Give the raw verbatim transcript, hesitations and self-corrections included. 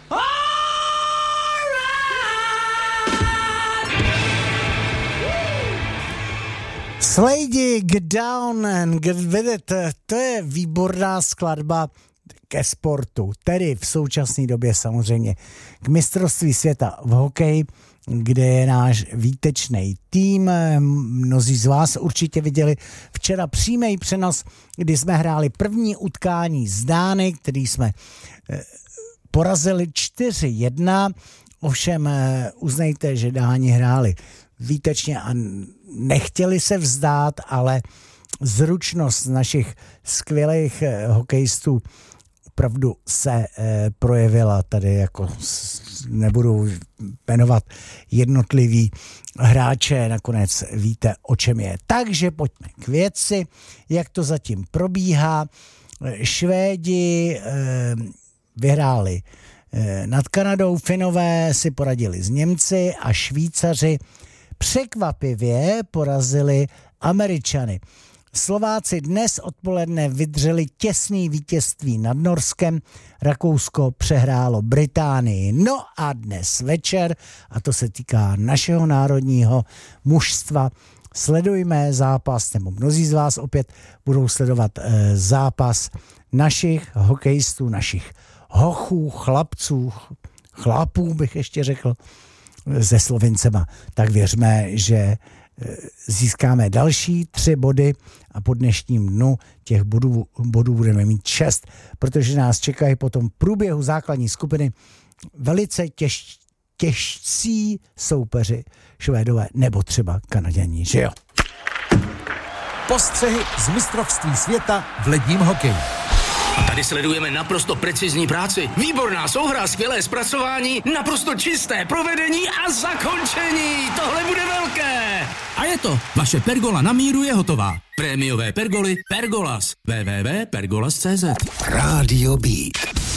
Slady, Get Down and Get With It, to je výborná skladba ke sportu, tedy v současné době samozřejmě k mistrovství světa v hokeji, kde je náš výtečný tým. Mnozí z vás určitě viděli včera přímý přenos, kdy jsme hráli první utkání s Dány, který jsme porazili čtyři jedna, ovšem uznejte, že Dáni hráli výtečně a nechtěli se vzdát, ale zručnost našich skvělých hokejistů opravdu se e, projevila. Tady jako nebudu jmenovat jednotlivý hráče, nakonec víte, o čem je. Takže pojďme k věci, jak to zatím probíhá. Švédi e, vyhráli e, nad Kanadou, Finové si poradili s Němci a Švýcaři překvapivě porazili Američany. Slováci dnes odpoledne vydřeli těsný vítězství nad Norskem, Rakousko přehrálo Británii. No a dnes večer, a to se týká našeho národního mužstva, sledujme zápas, nebo mnozí z vás opět budou sledovat e, zápas našich hokejistů, našich hochů, chlapců, chlapů bych ještě řekl, se Slovincema. Tak věřme, že získáme další tři body a po dnešním dnu těch bodů, bodů budeme mít šest, protože nás čekají potom v průběhu základní skupiny velice těž, těžcí soupeři Švédové nebo třeba Kanaděni, že jo? Postřehy z mistrovství světa v ledním hokeji. A tady sledujeme naprosto precizní práci. Výborná souhra, skvělé zpracování, naprosto čisté provedení a zakončení. Tohle bude velké. A je to. Vaše pergola na míru je hotová. Prémiové pergoly Pergolas. w w w tečka pergolas tečka cé zet. Rádio Beat.